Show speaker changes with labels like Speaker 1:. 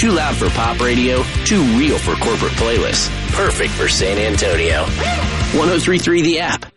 Speaker 1: Too loud for pop radio, too real for corporate playlists. Perfect for San Antonio. 103.3 The App.